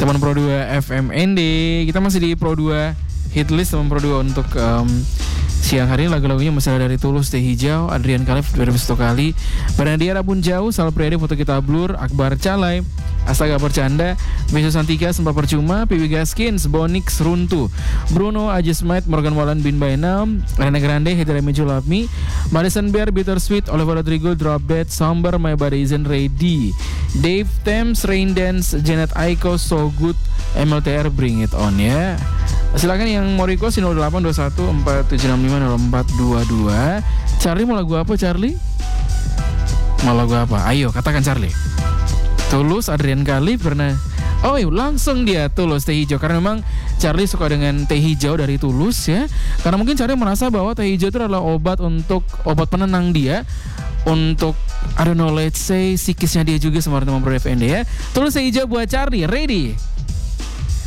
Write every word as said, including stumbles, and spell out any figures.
teman Pro dua F M N D. Kita masih di Pro dua Hitlist teman Pro dua untuk um, siang hari ini. Lagu-lagunya masih ada dari Tulus, Teh Hijau, Adrian Khalif, dua ribu satu kali, Bernadette Rabun Jauh, Sal Priadi, Foto Kita Blur, Akbar Calai, Astaga Bercanda, Beso Santika, Sembah Percuma, P W Gaskins, Bonix, Runtuh, Bruno, Ajismite, Morgan Wallen, Bin Bainam, Rene Grande, Hidra Mejo Love Me, Madison Bear, Bittersweet, Oliver Rodrigo, Drop Dead, Somber, My Body Isn't Ready, Dave Thames, Rain Dance, Janet Aiko, So Good, M L T R, Bring It On ya. Silakan yang mau request nol delapan dua satu empat tujuh enam lima nol empat dua dua. Charlie mau lagu apa Charlie? Mau lagu apa? Ayo katakan Charlie. Tulus, Adrian Khalif, pernah. Oh iya, langsung dia Tulus, Teh Hijau. Karena memang Charlie suka dengan Teh Hijau dari Tulus ya. Karena mungkin Charlie merasa bahwa Teh Hijau itu adalah obat untuk obat penenang dia, untuk I don't know let's say psikisnya dia juga sama teman Pro F N D ya. Tulus, Teh Hijau buat Charlie. Ready?